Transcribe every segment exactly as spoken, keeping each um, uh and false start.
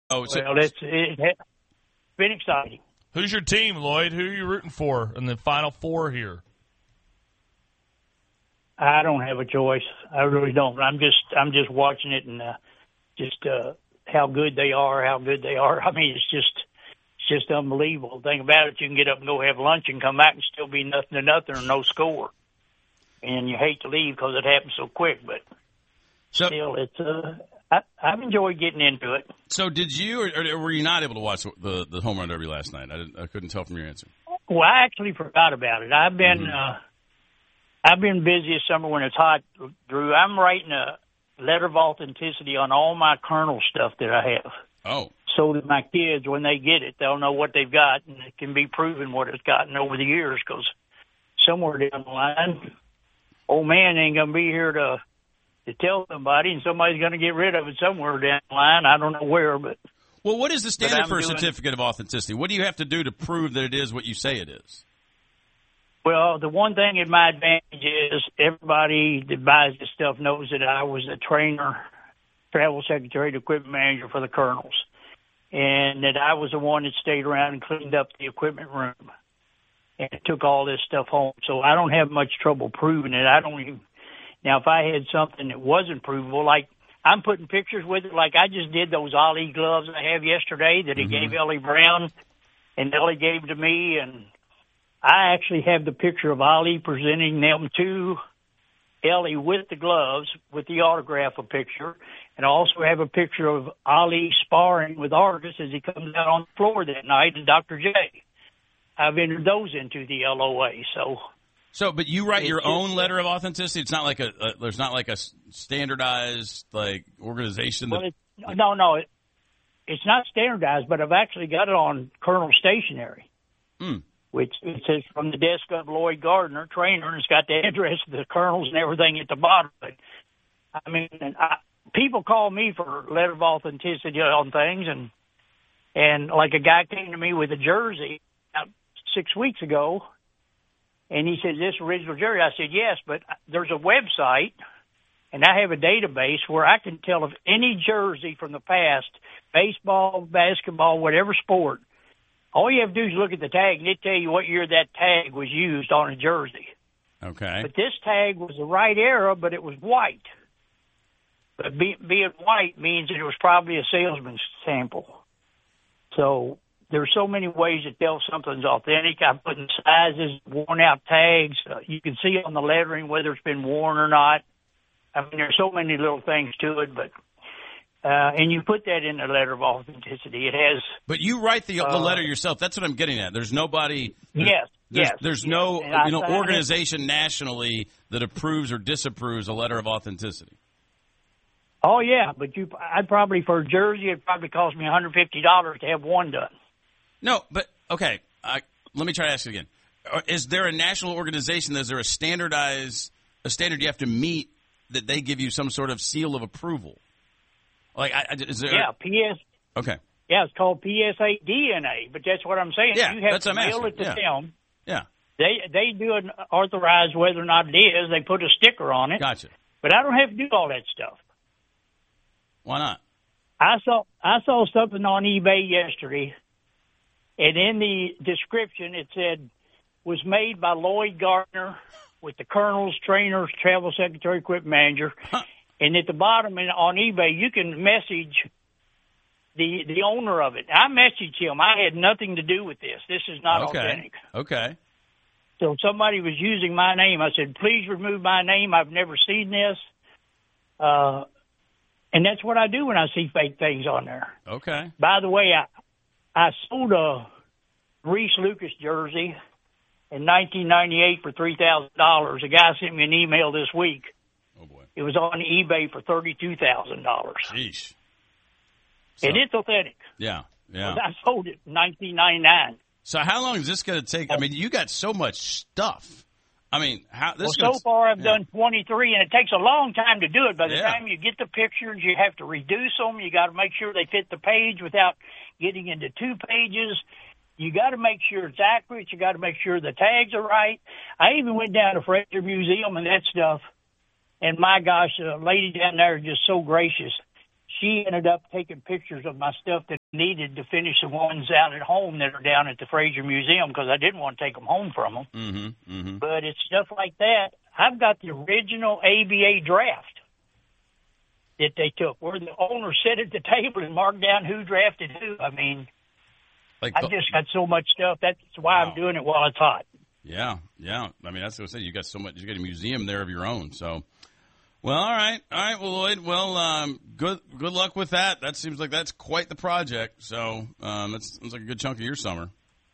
Oh, so, well, it's it's been exciting. Who's your team, Lloyd? Who are you rooting for in the Final Four here? I don't have a choice. I really don't. I'm just I'm just watching it and uh, just uh, how good they are, how good they are. I mean, it's just it's just unbelievable. The thing about it, you can get up and go have lunch and come back and still be nothing to nothing or no score. And you hate to leave because it happens so quick, but so, still, it's uh, I, I've enjoyed getting into it. So, did you, or, or were you not able to watch the the home run derby last night? I, didn't, I couldn't tell from your answer. Well, I actually forgot about it. I've been Mm-hmm. uh, I've been busy this summer when it's hot, Drew. I'm writing a letter of authenticity on all my Colonel stuff that I have. Oh. So that my kids, when they get it, they'll know what they've got, and it can be proven what it's gotten over the years, because somewhere down the line, old man ain't going to be here to to tell somebody, and somebody's going to get rid of it somewhere down the line. I don't know where, but... Well, what is the standard for a doing, certificate of authenticity? What do you have to do to prove that it is what you say it is? Well, the one thing in my advantage is everybody that buys this stuff knows that I was a trainer, travel secretary, equipment manager for the Colonels, and that I was the one that stayed around and cleaned up the equipment room and took all this stuff home. So I don't have much trouble proving it. I don't even now. If I had something that wasn't provable, like I'm putting pictures with it, like I just did those Ali gloves I have yesterday that he Mm-hmm. gave Ellie Brown, and Ellie gave to me, and I actually have the picture of Ali presenting them to Ellie with the gloves, with the autograph a picture, and I also have a picture of Ali sparring with Artis as he comes out on the floor that night, and Doctor J. I've entered those into the L O A, so... So, but you write It's your just- own letter of authenticity? It's not like a, a there's not like a standardized, like, organization that... Well, it, no, no, it, it's not standardized, but I've actually got it on Colonel stationery, Mm. which it says from the desk of Lloyd Gardner, trainer, and it's got the address of the Colonels and everything at the bottom. But I mean, and I, people call me for letter of authenticity on things, and and like a guy came to me with a jersey about six weeks ago, and he said, "This original jersey?" I said, "Yes," but there's a website, and I have a database where I can tell if any jersey from the past, baseball, basketball, whatever sport, all you have to do is look at the tag, and it tell you what year that tag was used on a jersey. Okay. But this tag was the right era, but it was white. But be, being white means that it was probably a salesman's sample. So there's so many ways to tell something's authentic. I'm putting sizes, worn-out tags. Uh, you can see on the lettering whether it's been worn or not. I mean, there's so many little things to it, but uh, and you put that in the letter of authenticity. It has. But you write the, the Uh, letter yourself. That's what I'm getting at. There's nobody... There's, Yes, There's, yes. there's yes. no And I you know sign it. organization nationally that approves or disapproves a letter of authenticity. Oh yeah, but you, I'd probably for a jersey, it'd probably cost me one hundred fifty dollars to have one done. No, but okay. I, let me try to ask you again. Uh, Is there a national organization? Is there a standardized a standard you have to meet that they give you some sort of seal of approval? Like, I, I- is there? Yeah, P S. Okay. Yeah, it's called P S A D N A, but that's what I'm saying. Yeah, you have that's to what I'm mail asking. it to Yeah. them. Yeah. They they do an authorize whether or not it is. They put a sticker on it. Gotcha. But I don't have to do all that stuff. Why not? I saw I saw something on eBay yesterday, and in the description it said was made by Lloyd Gardner with the Colonels, trainers, travel secretary, equipment manager, Huh. and at the bottom and on eBay you can message the the owner of it. I messaged him. I had nothing to do with this. This is not Okay. authentic. Okay. So somebody was using my name. I said, please remove my name. I've never seen this. Uh, and that's what I do when I see fake things on there. Okay. By the way, I I sold a Reese Lucas jersey in nineteen ninety-eight for three thousand dollars. A guy sent me an email this week. Oh boy. It was on eBay for thirty-two thousand dollars. Sheesh. And it's authentic. Yeah. Yeah. I sold it in nineteen ninety-nine. So how long is this going to take? I mean, you got so much stuff. I mean, how this? Well, so far I've yeah. done twenty-three, and it takes a long time to do it. By the Yeah. time you get the pictures, you have to reduce them. You got to make sure they fit the page without getting into two pages. You got to make sure it's accurate. You got to make sure the tags are right. I even went down to Fraser Museum and that stuff, and my gosh, the lady down there is just so gracious. she ended up taking pictures of my stuff that I needed to finish the ones out at home that are down at the Fraser Museum because I didn't want to take them home from them. Mm-hmm, mm-hmm. But it's stuff like that. I've got the original A B A draft that they took, where the owner sat at the table and marked down who drafted who. I mean, Like I've the, just got so much stuff. That's why Wow. I'm doing it while it's hot. Yeah, yeah. I mean, that's what I said. You got so much. You got a museum there of your own. So, well, all right, all right. Well, Lloyd. Well, um, good good luck with that. That seems like that's quite the project. So, um, that sounds like a good chunk of your summer.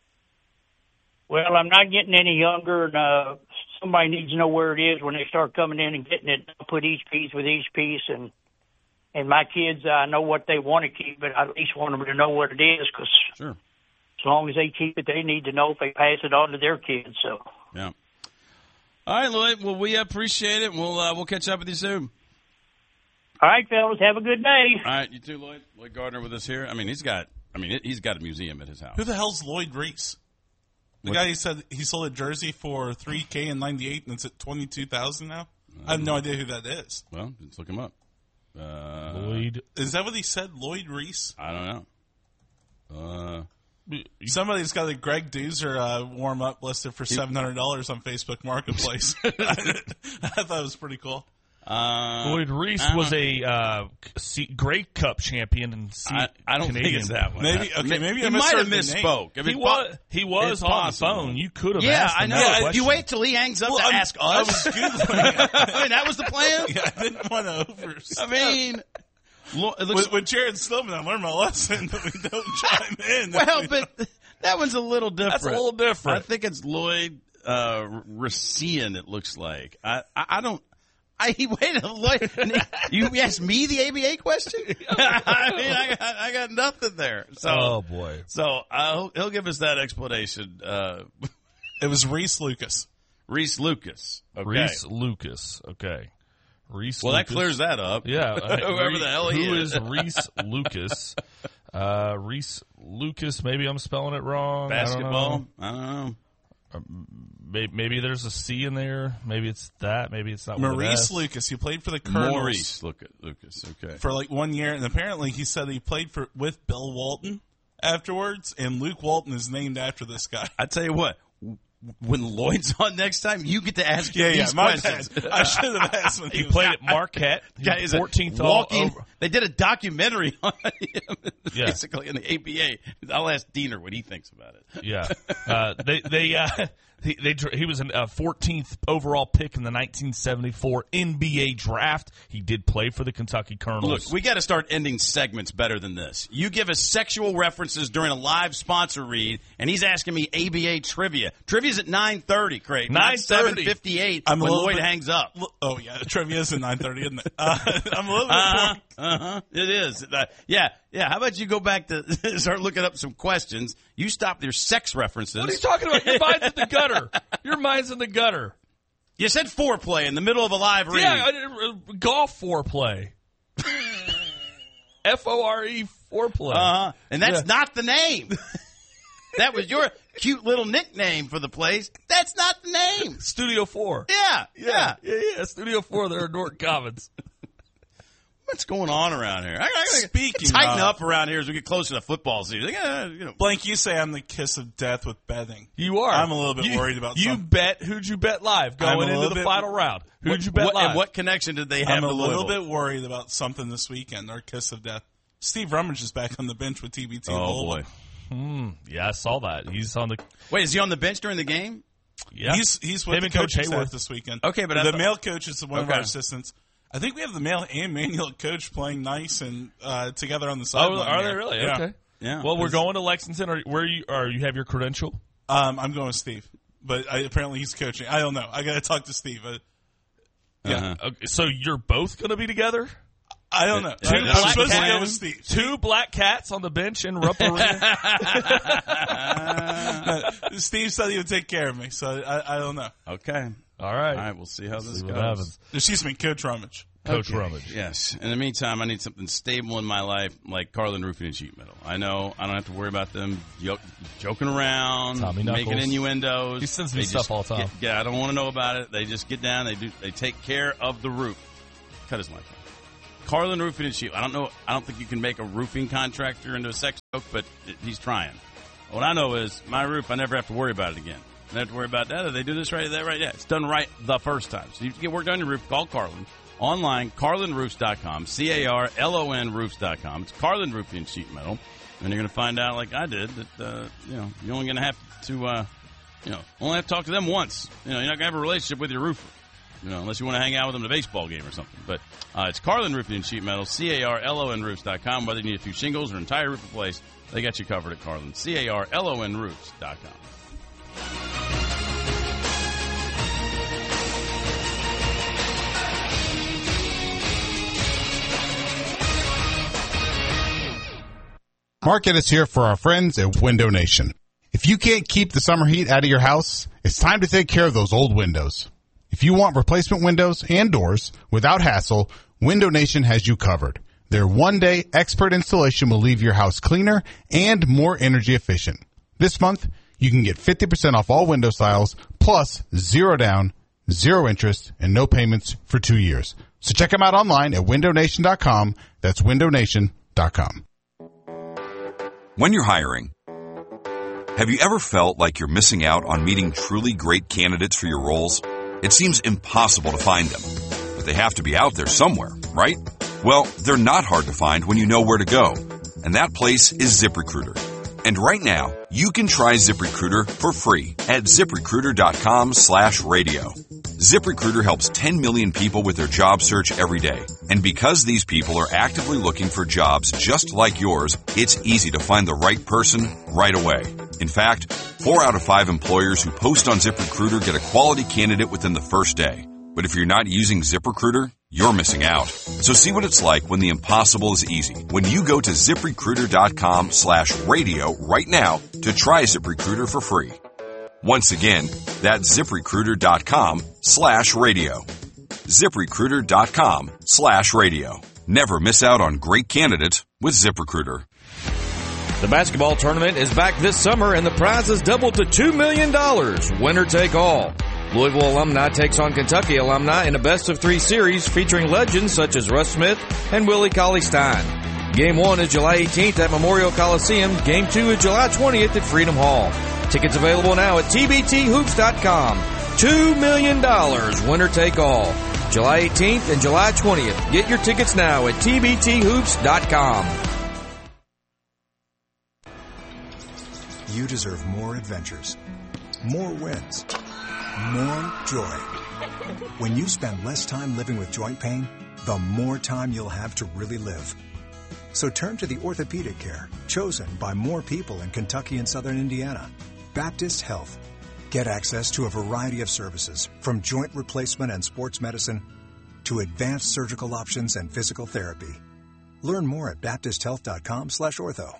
Well, I'm not getting any younger, and uh, somebody needs to know where it is when they start coming in and getting it. I'll put each piece with each piece, and and my kids, I know what they want to keep, but I at least want them to know what it is, because Sure. as long as they keep it, they need to know if they pass it on to their kids. So, Yeah. All right, Lloyd. Well, we appreciate it. We'll uh, we'll catch up with you soon. all right, fellas, have a good day. All right, you too, Lloyd. Lloyd Gardner with us here. I mean, he's got. I mean, he's got a museum at his house. Who the hell's Lloyd Reese? The What- guy who said he sold a jersey for three K in ninety-eight and it's at twenty-two thousand now? I have no idea who that is. Well, let's look him up. Uh, Lloyd. Is that what he said, Lloyd Reese? I don't know. Uh, Somebody's got a Greg Doozer uh, warm-up listed for seven hundred dollars on Facebook Marketplace. I thought it was pretty cool. uh, Lloyd Reese I was don't- a uh, C- Grey Cup champion and C- I, I don't Canadian. think it's that one. Maybe- okay, maybe he I might have misheard the name. misspoke. I He mean, was, he was it's on possible. the phone. You could have Yeah, asked I him know. that Uh, question. You wait till he hangs up Well, to I'm- ask I us. was Googling. I mean, that was the plan. Yeah, I didn't want to over. I mean, lo- it looks, with, with Jared Stillman, I learned my lesson that we don't chime in. well, but that one's a little different. That's a little different. I think it's Lloyd uh, Racine. It looks like. I, I, I don't. I wait a Lloyd. You asked me the A B A question. I mean, I got, I got nothing there. So, Oh, boy. so uh, he'll, he'll give us that explanation. Uh, It was Reese Lucas. Reese Lucas. Okay. Reese Lucas. Okay. Reese Well, that Lucas. clears that up. Yeah. uh, Whoever Reese- the hell he who is. is Reese Lucas? Uh, Reese Lucas. Maybe I'm spelling it wrong. Basketball. I don't know. I don't know. Maybe, maybe there's a C in there. Maybe it's that. Maybe it's not. with an Maurice S. Lucas. He played for the Colonels Maurice look at Lucas. Okay. for like one year, and apparently he said he played for with Bill Walton afterwards, and Luke Walton is named after this guy. I tell you what. When Lloyd's on next time, you get to ask him Yeah, yeah, these my questions. bad. I should have asked when He was- played at Marquette. Guy is a fourteenth walking. all over. They did a documentary on him, Yeah. basically in the A B A. I'll ask Diener what he thinks about it. Yeah, uh, they they uh, he they he was a fourteenth overall pick in the nineteen seventy-four N B A draft. He did play for the Kentucky Colonels. Look, we got to start ending segments better than this. You give us sexual references during a live sponsor read, and he's asking me A B A trivia. Trivia's at nine thirty, Craig. Not nine thirty. seven fifty-eight I'm a when little Lloyd bit- hangs up. Oh yeah, trivia is at nine thirty, isn't it? Uh, I'm a little bit. Uh-huh, more- uh-huh. It is. Uh, yeah, yeah. How about you go back to start looking up some questions? You stop your sex references. What are you talking about? Your mind's in the gutter. Your mind's in the gutter. You said foreplay in the middle of a live read. Yeah, I did, uh, golf foreplay. F O R E foreplay. Uh-huh. And that's Yeah. not the name. That was your cute little nickname for the place. That's not the name. Studio Four. Yeah, yeah. yeah, yeah. Studio Four. There at Norton Commons. What's going on around here? I gotta Speaking tighten of- up around here as we get closer to football season. I gotta, you know, Blank, you say I'm the kiss of death with betting. You are. I'm a little bit You- worried about You some- bet. Who'd you bet live I'm a going into little the bit- final round? Who'd what, you bet what, live? and what connection did they have I'm a to little Louisville? bit worried about something this weekend. Our kiss of death. Steve Rummage is back on the bench with T B T. Oh Louisville. boy! Yeah, I saw that. He's on the. Wait, is he on the bench during the game? Yeah, He's he's with Him the and Coach coaching staff Hayworth. this weekend. Okay, but I the thought- male coach is one of Okay. our assistants. I think we have the male and manual coach playing nice and uh, together on the Oh, sideline. are they here. really? Yeah. Okay. Yeah. Well, we're going to Lexington. Or where you are? You have your credential? Um, I'm going with Steve, but I, apparently he's coaching. I don't know. I got to talk to Steve. Uh, yeah, Uh-huh. Okay, so you're both going to be together? I don't know. Two I, I'm black supposed to go cats. with Steve. Two black cats on the bench in Rupp Arena? Steve said he would take care of me, so I, I don't know. Okay. All right. All right. We'll see how this See goes. what happens. Excuse me, Coach Rummage. Coach Okay. Rummage. Yes. In the meantime, I need something stable in my life, like Carlin Roofing and Sheet Metal. I know I don't have to worry about them yo- joking around, Tommy making Knuckles. innuendos. He sends me They stuff just all the time. get- yeah, I don't want to know about it. They just get down. They do. They take care of the roof. Cut his mic. Carlin Roofing and Sheet. I don't know. I don't think you can make a roofing contractor into a sex joke, but he's trying. What I know is my roof, I never have to worry about it again. I don't have to worry about that. They do this right, that right. Yeah, it's done right the first time. So you get work done on your roof, call Carlin. Online, carlin roofs dot com, C A R L O N roofs dot com. It's Carlin Roofing and Sheet Metal. And you're going to find out, like I did, that, uh, you know, you're only going to have to, uh, you know, only have to talk to them once. You know, you're not going to have a relationship with your roofer. You know, unless you want to hang out with them at a baseball game or something. But uh, it's Carlin Roofing and Sheet Metal, C A R L O N roofs dot com. Whether you need a few shingles or entire roof replaced, they got you covered at Carlin, C A R L O N roofs dot com. Mark Ennis here for our friends at Window Nation. If you can't keep the summer heat out of your house, it's time to take care of those old windows. If you want replacement windows and doors without hassle, Window Nation has you covered. Their one-day expert installation will leave your house cleaner and more energy efficient. This month, you can get fifty percent off all window styles, plus zero down, zero interest, and no payments for two years. So check them out online at window nation dot com. That's window nation dot com. When you're hiring, have you ever felt like you're missing out on meeting truly great candidates for your roles? It seems impossible to find them, but they have to be out there somewhere, right? Well, they're not hard to find when you know where to go, and that place is ZipRecruiter. And right now, you can try ZipRecruiter for free at ZipRecruiter.com slash radio. ZipRecruiter helps ten million people with their job search every day. And because these people are actively looking for jobs just like yours, it's easy to find the right person right away. In fact, four out of five employers who post on ZipRecruiter get a quality candidate within the first day. But if you're not using ZipRecruiter, you're missing out. So see what it's like when the impossible is easy. When you go to ZipRecruiter.com slash radio right now to try ZipRecruiter for free. Once again, that's ZipRecruiter.com slash radio. ZipRecruiter.com slash radio. Never miss out on great candidates with ZipRecruiter. The basketball tournament is back this summer and the prize is doubled to two million dollars. Winner take all. Louisville alumni takes on Kentucky alumni in a best-of-three series featuring legends such as Russ Smith and Willie Cauley-Stein. Game one is July eighteenth at Memorial Coliseum. Game two is July twentieth at Freedom Hall. Tickets available now at T B T hoops dot com. two million dollars, winner take all. July eighteenth and July twentieth. Get your tickets now at T B T hoops dot com. You deserve more adventures, more wins, more joy. When you spend less time living with joint pain, the more time you'll have to really live. So turn to the orthopedic care chosen by more people in Kentucky and Southern Indiana. Baptist Health. Get access to a variety of services, from joint replacement and sports medicine to advanced surgical options and physical therapy. Learn more at baptist health dot com slash ortho.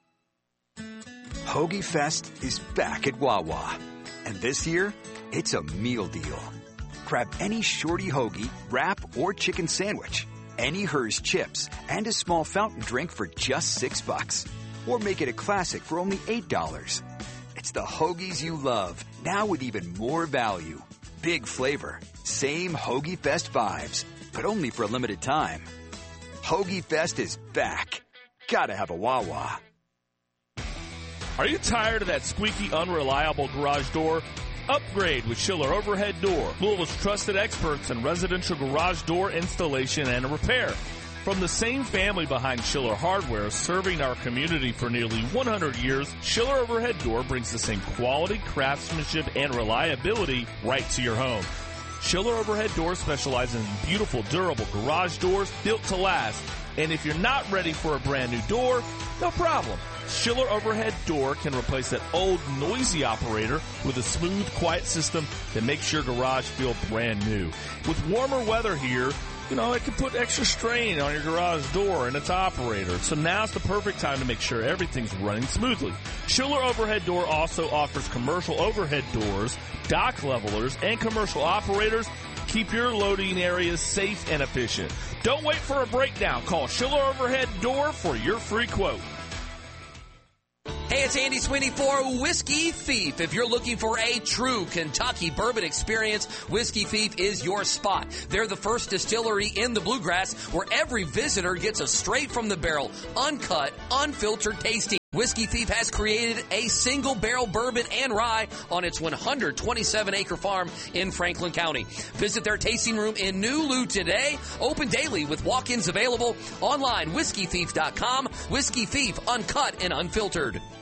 Hoagie Fest is back at Wawa. And this year, it's a meal deal. Grab any shorty hoagie, wrap, or chicken sandwich, any Hers chips, and a small fountain drink for just six bucks. Or make it a classic for only eight dollars. It's the hoagies you love, now with even more value. Big flavor, same Hoagie Fest vibes, but only for a limited time. Hoagie Fest is back. Gotta have a Wawa. Are you tired of that squeaky, unreliable garage door? Upgrade with Schiller Overhead Door, Louisville's trusted experts in residential garage door installation and repair. From the same family behind Schiller Hardware, serving our community for nearly one hundred years, Schiller Overhead Door brings the same quality, craftsmanship, and reliability right to your home. Schiller Overhead Door specializes in beautiful, durable garage doors built to last. And if you're not ready for a brand new door, no problem. Schiller Overhead Door can replace that old, noisy operator with a smooth, quiet system that makes your garage feel brand new. With warmer weather here, you know, it can put extra strain on your garage door and its operator. So now's the perfect time to make sure everything's running smoothly. Schiller Overhead Door also offers commercial overhead doors, dock levelers, and commercial operators. Keep your loading areas safe and efficient. Don't wait for a breakdown. Call Schiller Overhead Door for your free quote. Hey, it's it's Andy Sweeney for Whiskey Thief. If you're looking for a true Kentucky bourbon experience, Whiskey Thief is your spot. They're the first distillery in the Bluegrass where every visitor gets a straight from the barrel, uncut, unfiltered tasting. Whiskey Thief has created a single barrel bourbon and rye on its one hundred twenty-seven acre farm in Franklin County. Visit their tasting room in New Lou today. Open daily with walk-ins available. Online, whiskey thief dot com. Whiskey Thief, uncut and unfiltered.